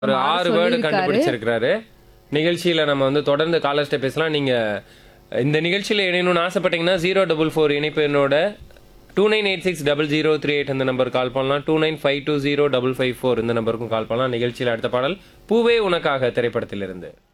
ஒரு ஆமா, 6 வேர்டு சொல்லியிருக்காரு. கண்டுபிடிச்சிருக்கிறாரு. நிகழ்ச்சியில நம்ம வந்து தொடர்ந்து காலர்ஸ்ட்ட பேசலாம். நீங்க இந்த நிகழ்ச்சியில இணையணும்னு ஆசைப்பட்டீங்கன்னா 044 இணைப்பு என்னோட 29860038 இந்த நம்பருக்கு கால் பண்ணலாம். 29520554 இந்த நம்பருக்கும் கால் பண்ணலாம். நிகழ்ச்சியில அடுத்த பாடல் பூவே உனக்காக திரைப்படத்திலிருந்து.